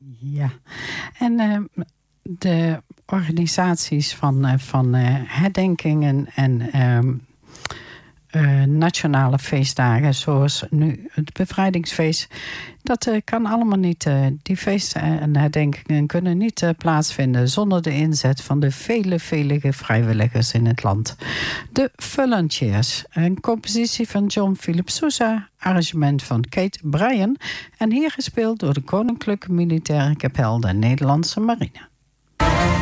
Ja, en de organisaties van herdenkingen en nationale feestdagen, zoals nu het bevrijdingsfeest, dat kan allemaal niet. Die feesten en herdenkingen kunnen niet plaatsvinden zonder de inzet van de vele vrijwilligers in het land. De Volunteers, een compositie van John Philip Sousa, arrangement van Kate Bryan en hier gespeeld door de Koninklijke Militaire Kapel der Nederlandse Marine.